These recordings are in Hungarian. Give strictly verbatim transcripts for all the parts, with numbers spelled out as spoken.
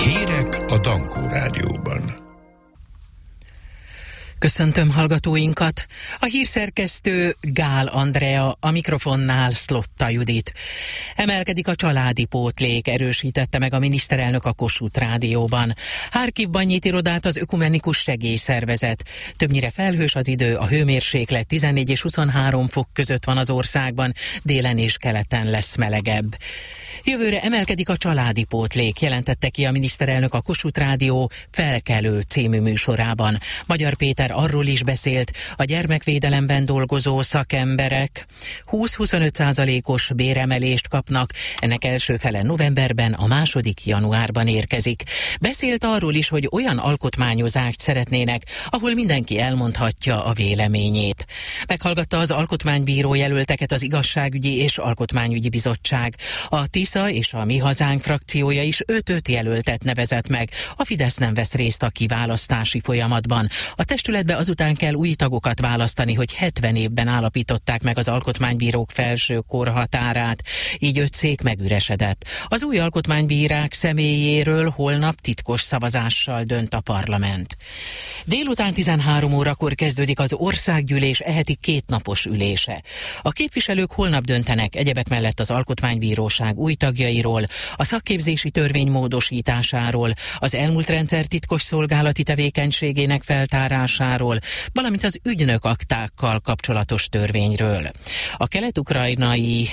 Hírek a Dankó Rádióban. Köszöntöm hallgatóinkat! A hírszerkesztő Gál Andrea, a mikrofonnál Szlotta Judit. Emelkedik a családi pótlék, erősítette meg a miniszterelnök a Kossuth Rádióban. Harkivban nyit irodát az Ökumenikus Segélyszervezet. Többnyire felhős az idő, a hőmérséklet tizennégy és huszonhárom fok között van az országban, délen és keleten lesz melegebb. Jövőre emelkedik a családi pótlék, jelentette ki a miniszterelnök a Kossuth Rádió Felkelő című műsorában. Magyar Péter arról is beszélt, a gyermekvédelemben dolgozó szakemberek húsz-huszonöt százalékos béremelést kapnak, ennek első fele novemberben, a második januárban érkezik. Beszélt arról is, hogy olyan alkotmányozást szeretnének, ahol mindenki elmondhatja a véleményét. Meghallgatta az alkotmánybíró jelölteket az Igazságügyi és Alkotmányügyi Bizottság. A Tisza és a Mi Hazánk frakciója is öt-öt jelöltet nevezett meg. A Fidesz nem vesz részt a kiválasztási folyamatban. A testületbe azután kell új tagokat választani, hogy hetven évben állapították meg az alkotmánybírók felső korhatárát. Így öt szék megüresedett. Az új alkotmánybírák személyéről holnap titkos szavazással dönt a parlament. Délután tizenhárom órakor kezdődik az országgyűlés eheti kétnapos ülése. A képviselők holnap döntenek egyebek mellett az alkotmánybíróság új tagjairól, a szakképzési törvény módosításáról, az elmúlt rendszer titkos szolgálati tevékenységének feltárásáról, valamint az ügynök aktákkal kapcsolatos törvényről. A kelet-ukrajnai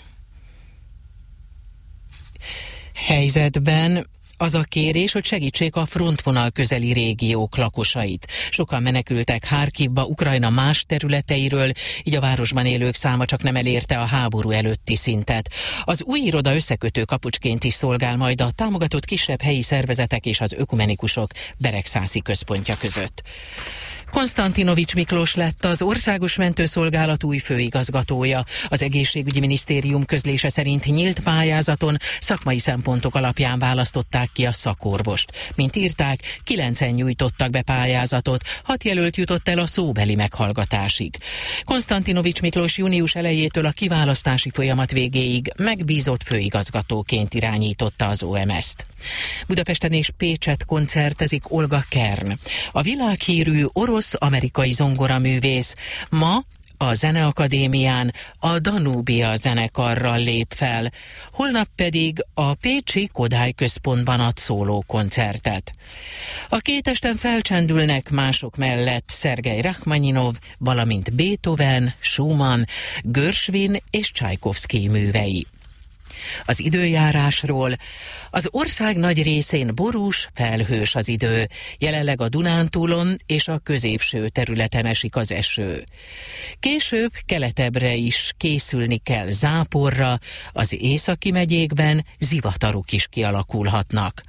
helyzetben az a kérés, hogy segítsék a frontvonal közeli régiók lakosait. Sokan menekültek Harkivba, Ukrajna más területeiről, így a városban élők száma csak nem elérte a háború előtti szintet. Az új iroda összekötő kapucsként is szolgál majd a támogatott kisebb helyi szervezetek és az ökumenikusok Beregszászi központja között. Konstantinovics Miklós lett az Országos Mentőszolgálat új főigazgatója. Az Egészségügyi Minisztérium közlése szerint nyílt pályázaton szakmai szempontok alapján választották ki a szakorvost. Mint írták, kilencen nyújtottak be pályázatot, hat jelölt jutott el a szóbeli meghallgatásig. Konstantinovics Miklós június elejétől a kiválasztási folyamat végéig megbízott főigazgatóként irányította az o em es-t. Budapesten és Pécsett koncertezik Olga Kern. A világhírű orosz-amerikai zongoraművész ma a Zeneakadémián a Danubia zenekarral lép fel, holnap pedig a pécsi Kodály Központban ad szóló koncertet. A két esten felcsendülnek mások mellett Szergej Rachmaninov, valamint Beethoven, Schumann, Gershwin és Csajkovszkij művei. Az időjárásról: az ország nagy részén borús, felhős az idő. Jelenleg a Dunántúlon és a középső területen esik az eső. Később keletebbre is készülni kell záporra, az északi megyékben zivatarok is kialakulhatnak.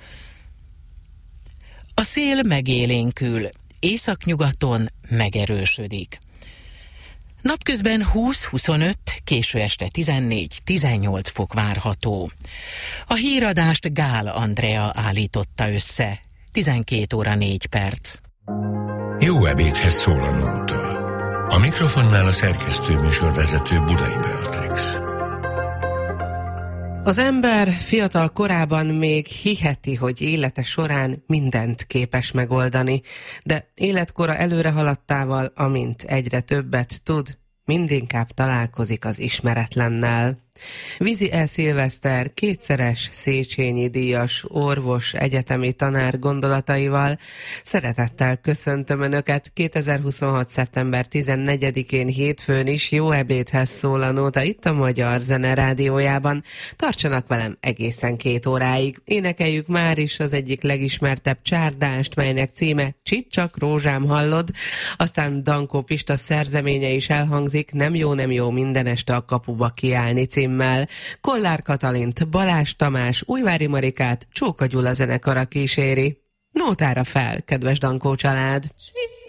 A szél megélénkül, északnyugaton megerősödik. Napközben húsz-huszonöt, késő este tizennégy-tizennyolc fok várható. A híradást Gál Andrea állította össze. tizenkét óra négy perc. Jó ebédhez szól a nóta. A mikrofonnál a szerkesztő műsorvezető Budai Beatrix. Az ember fiatal korában még hiheti, hogy élete során mindent képes megoldani, de életkora előre haladtával, amint egyre többet tud, mindinkább találkozik az ismeretlennel. Vizi E. Szilveszter kétszeres Széchenyi díjas orvos, egyetemi tanár gondolataival szeretettel köszöntöm Önöket kétezer-huszonhat. szeptember tizennegyedikén hétfőn is. Jó ebédhez szól a nóta itt a Magyar Zene Rádiójában. Tartsanak velem egészen két óráig. Énekeljük már is az egyik legismertebb csárdást, melynek címe Csicsak rózsám hallod, aztán Dankó Pista szerzeménye is elhangzik, Nem jó, nem jó minden este a kapuba kiállni cím címmel. Kollár Katalint, Balázs Tamás, Újvári Marikát Csóka Gyula zenekara kíséri. Nótára fel, kedves Dankó család!